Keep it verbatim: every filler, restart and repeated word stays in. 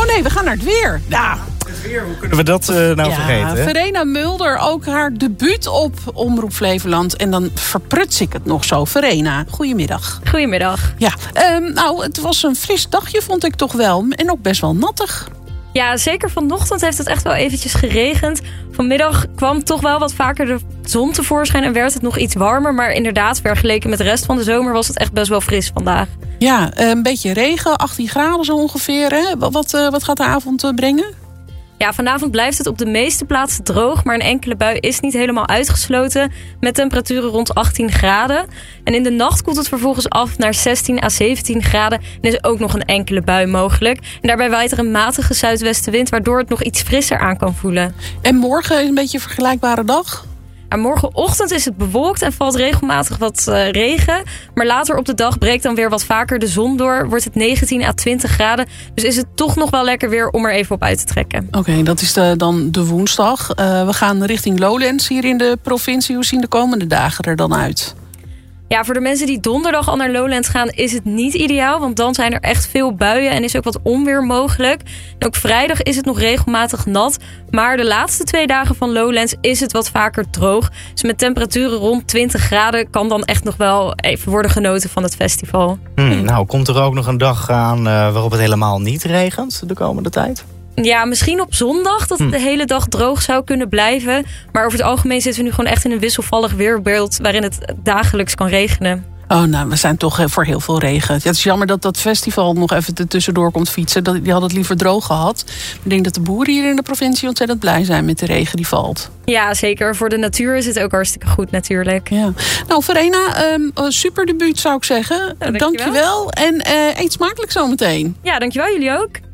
nee, we gaan naar het weer. Nou, het weer, hoe kunnen we dat uh, nou ja, vergeten? Hè? Verena Mulder, ook haar debuut op Omroep Flevoland. En dan verpruts ik het nog zo. Verena, goedemiddag. Goedemiddag. Ja, um, nou, het was een fris dagje, vond ik toch wel. En ook best wel nattig. Ja, zeker vanochtend heeft het echt wel eventjes geregend. Vanmiddag kwam toch wel wat vaker de zon tevoorschijn en werd het nog iets warmer. Maar inderdaad, vergeleken met de rest van de zomer was het echt best wel fris vandaag. Ja, een beetje regen, achttien graden zo ongeveer. Hè? Wat, uh, wat gaat de avond brengen? Ja, vanavond blijft het op de meeste plaatsen droog, maar een enkele bui is niet helemaal uitgesloten, met temperaturen rond achttien graden. En in de nacht koelt het vervolgens af naar zestien à zeventien graden en is ook nog een enkele bui mogelijk. En daarbij waait er een matige zuidwestenwind, waardoor het nog iets frisser aan kan voelen. En morgen is een beetje een vergelijkbare dag? En morgenochtend is het bewolkt en valt regelmatig wat uh, regen. Maar later op de dag breekt dan weer wat vaker de zon door. Wordt het negentien à twintig graden. Dus is het toch nog wel lekker weer om er even op uit te trekken. Oké, okay, dat is de, dan de woensdag. Uh, we gaan richting Lowlands hier in de provincie. Hoe zien de komende dagen er dan uit? Ja, voor de mensen die donderdag al naar Lowlands gaan is het niet ideaal. Want dan zijn er echt veel buien en is ook wat onweer mogelijk. En ook vrijdag is het nog regelmatig nat. Maar de laatste twee dagen van Lowlands is het wat vaker droog. Dus met temperaturen rond twintig graden kan dan echt nog wel even worden genoten van het festival. Hmm, nou, komt er ook nog een dag aan uh, waarop het helemaal niet regent de komende tijd? Ja, misschien op zondag dat het de hele dag droog zou kunnen blijven. Maar over het algemeen zitten we nu gewoon echt in een wisselvallig weerbeeld waarin het dagelijks kan regenen. Oh, nou, we zijn toch voor heel veel regen. Het is jammer dat dat festival nog even er tussendoor komt fietsen. Die hadden het liever droog gehad. Ik denk dat de boeren hier in de provincie ontzettend blij zijn met de regen die valt. Ja, zeker. Voor de natuur is het ook hartstikke goed natuurlijk. Ja. Nou, Verena, um, super debuut zou ik zeggen. Nou, dankjewel. Dank je wel. En uh, eet smakelijk zometeen. Ja, dankjewel. Jullie ook.